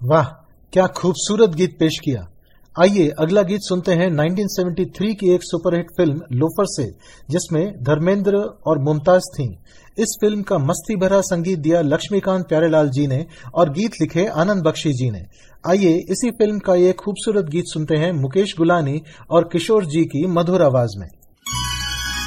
वाह, क्या खूबसूरत गीत पेश किया। आइए अगला गीत सुनते हैं 1973 की एक सुपरहिट फिल्म लोफर से, जिसमें धर्मेंद्र और मुमताज थीं। इस फिल्म का मस्ती भरा संगीत दिया लक्ष्मीकांत प्यारेलाल जी ने और गीत लिखे आनंद बख्शी जी ने। आइए इसी फिल्म का एक खूबसूरत गीत सुनते हैं मुकेश गुलानी और किशोर जी की मधुर आवाज में।